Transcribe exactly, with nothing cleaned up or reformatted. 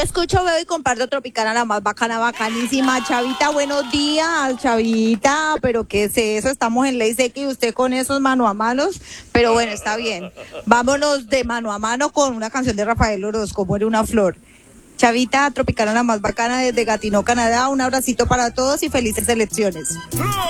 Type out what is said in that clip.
escucho, veo y comparto Tropicana, la más bacana, bacanísima. Chavita, buenos días, Chavita, pero ¿qué es eso? Estamos en ley seca y usted con esos mano a manos, pero bueno, está bien. Vámonos de mano a mano con una canción de Rafael Orozco, Muere una flor. Chavita, Tropicana, la más bacana desde Gatineau, Canadá. Un abracito para todos y felices elecciones.